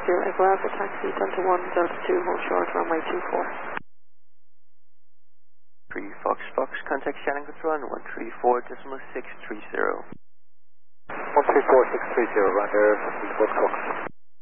Echo Alpha taxi Delta 1, Delta 2, hold short, runway 24. 3 Fox Fox, contact Shannon Control on 134.630. 134.630, roger, 3 Fox Fox.